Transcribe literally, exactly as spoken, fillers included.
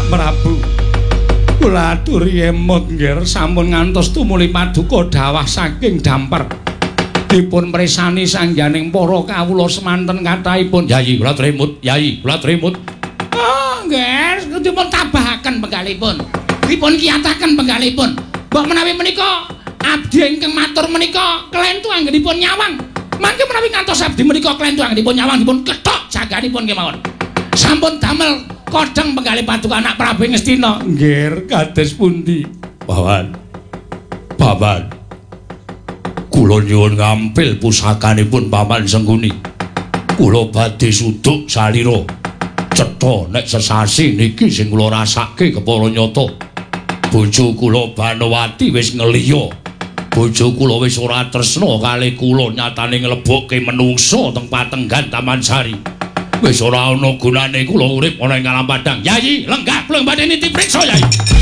Prabu. Kula aturi emot nggih sampun ngantos tumuli paduka dawah saking Damper. Dipun mresani sangjaning para kawula semanten kathahipun. Yayi kula tremut, Yayi kula tremut. Oh, nggih, dipun tabahaken penggalipun. Dipun kiyataken penggalipun. Mbok menawi menika abdi ingkang matur menika kelentu anggenipun nyawang. Mangke menawi ngantos abdi menika kelentu anggenipun nyawang dipun kethok jaganipun kemawon. Sampun damel kodheng penggalih paduka anak Prabu Ngastina. Nggih, kados pundi? Paman. Paman. Kula nyuwun ngampil pusakanipun Paman Sengguni. Kula badhe suduk salira. Cetha nek sesasi niki sing kula rasake kepara nyata. Bojo kula Banowati wis ngeliya. Bojo kula wis ora tresna kalih kula nyatane nglebokke menungsa teng patenggan Taman Sari. Wis ora ana gunane kula urip ana ing alam padang. Yayi, lenggah kula badhe niti priksa, Yayi.